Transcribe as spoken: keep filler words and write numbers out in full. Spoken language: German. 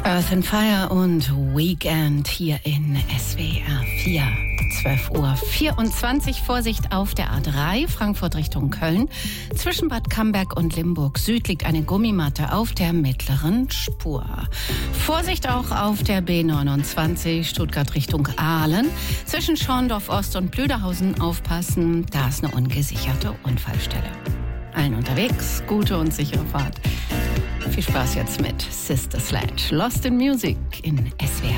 Earth and Fire und Weekend hier in S W R vier. zwölf Uhr vierundzwanzig. Vorsicht auf der A drei, Frankfurt Richtung Köln. Zwischen Bad Camberg und Limburg Süd liegt eine Gummimatte auf der mittleren Spur. Vorsicht auch auf der B neunundzwanzig, Stuttgart Richtung Aalen. Zwischen Schorndorf Ost und Blüderhausen aufpassen, da ist eine ungesicherte Unfallstelle. Allen unterwegs, gute und sichere Fahrt. Viel Spaß jetzt mit Sister Sledge, Lost in Music in S W R.